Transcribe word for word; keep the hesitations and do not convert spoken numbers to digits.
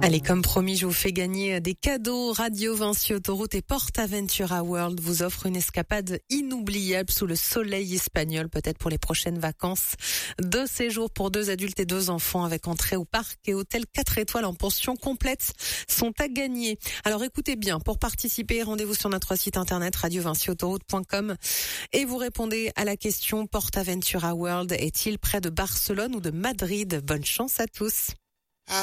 Allez, comme promis, je vous fais gagner des cadeaux. Radio Vinci Autoroute et PortAventura World vous offrent une escapade inoubliable sous le soleil espagnol, peut-être pour les prochaines vacances. Deux séjours pour deux adultes et deux enfants avec entrée au parc et hôtel quatre étoiles en pension complète sont à gagner. Alors écoutez bien, pour participer, rendez-vous sur notre site internet radio vinci autoroute point com et vous répondez à la question: PortAventura World est-il près de Barcelone ou de Madrid? Bonne chance à tous.